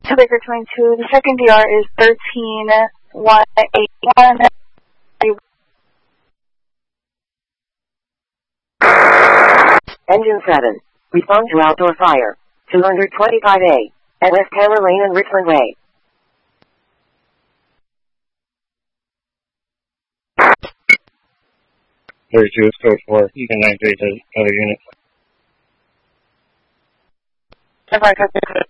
Baker 22, the second DR is 13181. Engine 7. Respond to outdoor fire. 225A. At West Taylor Lane and Richland Way. There's two code 4. You can activate the other unit.